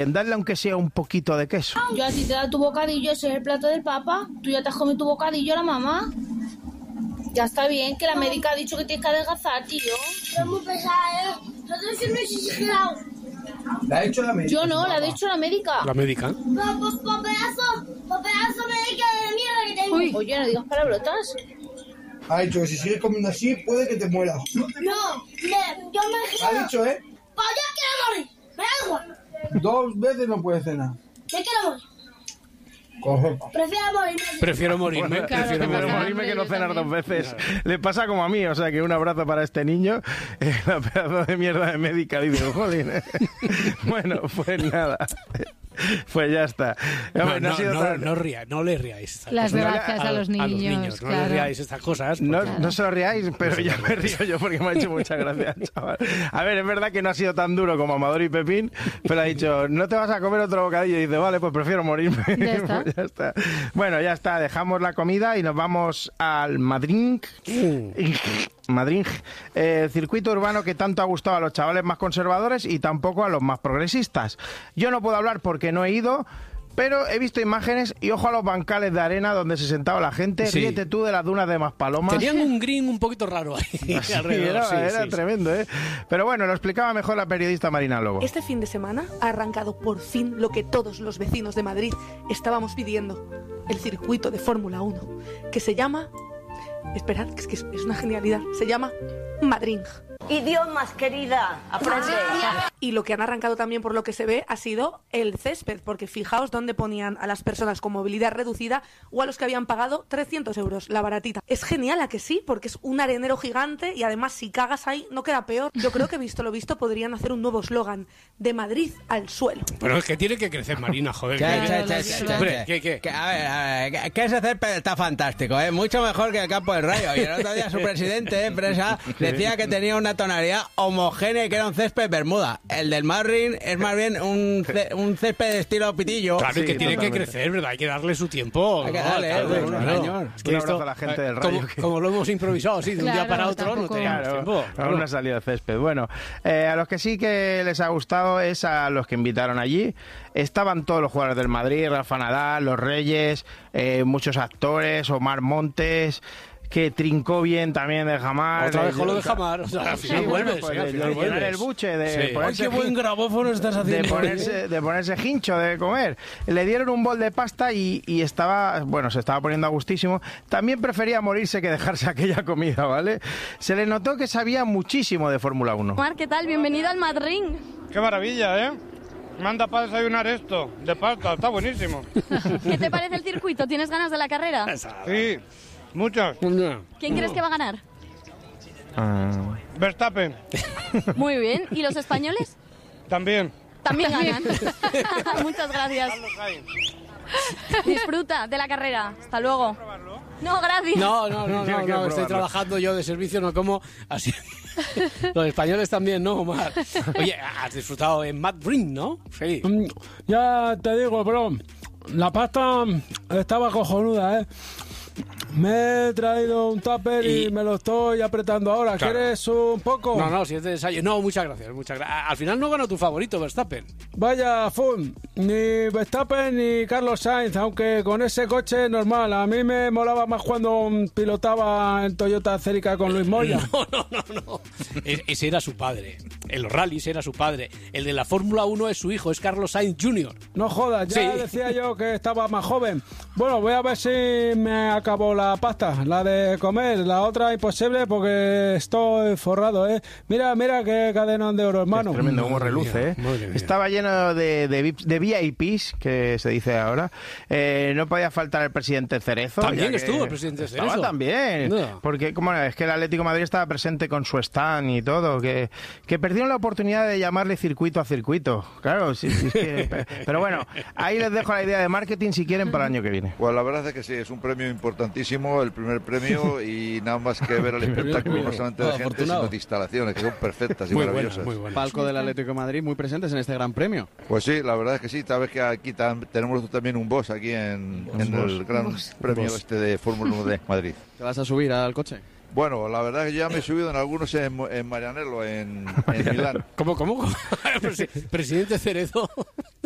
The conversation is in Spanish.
Darle aunque sea un poquito de queso. Yo a ti te da tu bocadillo, ese es el plato del papa. Tú ya te has comido tu bocadillo, la mamá. Ya está bien, que la médica ha dicho que tienes que adelgazar, tío. Pero es muy pesada, Yo te decía muy exagerado. ¿La ha hecho la médica? Yo no, la ha dicho la médica. ¿La médica? Por pedazo médica de mierda que tengo. Uy, oye, no digas palabrotas. Ha dicho que si sigues comiendo así, puede que te mueras. No, yo me Ha dicho, ¿eh? Pues yo quiero morir. Me da igual. 2 veces no puedes cenar. Yo quiero morir. Coge. Prefiero morirme. Claro, prefiero morirme que no cenar 2 veces. Le pasa como a mí, o sea que un abrazo para este niño. La pedazo de mierda de médica, dice, jolín. Bueno, pues nada. Pues ya está. Hombre, no le riáis. Las gracias a los niños. Claro. No le riáis estas cosas. No se lo riáis, pero ya me río yo porque me ha hecho mucha gracia, chaval. A ver, es verdad que no ha sido tan duro como Amador y Pepín, pero ha dicho, no te vas a comer otro bocadillo. Y dice, vale, pues prefiero morirme. Ya está. Pues ya está. Bueno, ya está. Dejamos la comida y nos vamos al Madrid. Madrid, circuito urbano que tanto ha gustado a los chavales más conservadores y tampoco a los más progresistas. Yo no puedo hablar porque no he ido, pero he visto imágenes y ojo a los bancales de arena donde se sentaba la gente. Sí. Ríete tú de las dunas de Maspalomas. Tenían un green un poquito raro ahí. Sí, era tremendo, ¿eh? Pero bueno, lo explicaba mejor la periodista Marina Lobo. Este fin de semana ha arrancado por fin lo que todos los vecinos de Madrid estábamos pidiendo. El circuito de Fórmula 1, que se llama... Esperad, es que es una genialidad. Se llama Madrid. Idiomas, querida, aprende. Y lo que han arrancado también, por lo que se ve, ha sido el césped, porque fijaos dónde ponían a las personas con movilidad reducida o a los que habían pagado 300 euros, la baratita. Es genial, ¿a que sí? Porque es un arenero gigante y además si cagas ahí no queda peor. Yo creo que visto lo visto podrían hacer un nuevo eslogan: de Madrid al suelo. Pero es que tiene que crecer, Marina, joder. ¿Qué? A ver, que ese césped está fantástico, ¿eh? Mucho mejor que el campo del Rayo. Y el otro día su presidente, Presa, decía que tenía una tonalidad homogénea y que era un césped Bermuda. El del Madrid es más bien un césped de estilo pitillo. Claro, sí, que tiene que crecer, ¿verdad? Hay que darle su tiempo. Hay que darle, unos años. Es que un abrazo a la gente del Rayo. Como lo hemos improvisado así, de un día para otro, no teníamos tiempo. Claro. Una salida de césped. Bueno, a los que sí que les ha gustado es a los que invitaron allí. Estaban todos los jugadores del Madrid, Rafa Nadal, Los Reyes, muchos actores, Omar Montes, que trincó bien también de Jamar. Otra vez con lo de Jamar. O sea, al final vuelves. De llenar el buche, de ponerse... ¡Ay, qué buen grabófono estás haciendo! De ponerse hincho, de comer. Le dieron un bol de pasta y estaba... Bueno, se estaba poniendo a gustísimo. También prefería morirse que dejarse aquella comida, ¿vale? Se le notó que sabía muchísimo de Fórmula 1. Omar, ¿qué tal? Bienvenido al Madrid. ¡Qué maravilla, eh! Manda para desayunar esto, de pasta, está buenísimo. ¿Qué te parece el circuito? ¿Tienes ganas de la carrera? Sí, muchas. ¿Quién crees que va a ganar? Verstappen. Muy bien. ¿Y los españoles? También. También ganan. Muchas gracias. Disfruta de la carrera. Hasta luego. No, gracias. No, estoy trabajando yo de servicio, no como así. Los españoles también, ¿no, Omar? Oye, has disfrutado en Madrid, ¿no? Sí. Ya te digo, bro, la pasta estaba cojonuda, ¿eh? Me he traído un tupper y me lo estoy apretando ahora. Claro. ¿Quieres un poco? No, si es de ensayo. No, muchas gracias. Al final no ganó tu favorito, Verstappen. Vaya, Fun. Ni Verstappen ni Carlos Sainz, aunque con ese coche normal. A mí me molaba más cuando pilotaba en Toyota Celica con Luis Moya. No. Ese era su padre. En los rallies era su padre. El de la Fórmula 1 es su hijo, es Carlos Sainz Jr. No jodas, ya decía yo que estaba más joven. Bueno, voy a ver si me acabó la pasta, la de comer. La otra imposible porque estoy forrado, ¿eh? Mira qué cadenón de oro, hermano. Es tremendo, como reluce, ¿eh? Estaba lleno de VIPs, que se dice ahora. No podía faltar el presidente Cerezo. También estuvo el presidente Cerezo. Estaba también. No. Porque, como es que el Atlético de Madrid estaba presente con su stand y todo, que perdieron la oportunidad de llamarle circuito a circuito. Claro, sí, pero bueno, ahí les dejo la idea de marketing si quieren para el año que viene. Pues la verdad es que sí, es un premio importantísimo, el primer premio, y nada más que ver el espectáculo, no solamente de gente, sino de instalaciones, que son perfectas y maravillosas. Muy buenas. Palco del Atlético de Madrid, muy presentes en este gran premio. Pues sí, la verdad es que sí, sabes que aquí tenemos también un boss aquí en el gran premio este de Fórmula 1 de Madrid. ¿Te vas a subir al coche? Bueno, la verdad es que ya me he subido en algunos en Marianello, en Milán. ¿Cómo? Presidente Cerezo.